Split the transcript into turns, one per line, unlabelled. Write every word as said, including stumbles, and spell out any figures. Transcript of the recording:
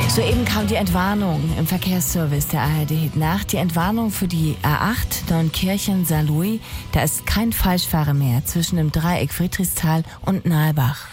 Soeben kam die Entwarnung im Verkehrsservice der A R D Nacht. Die Entwarnung für die A acht Neunkirchen-Saarlouis. Da ist kein Falschfahrer mehr zwischen dem Dreieck Friedrichsthal und Nalbach.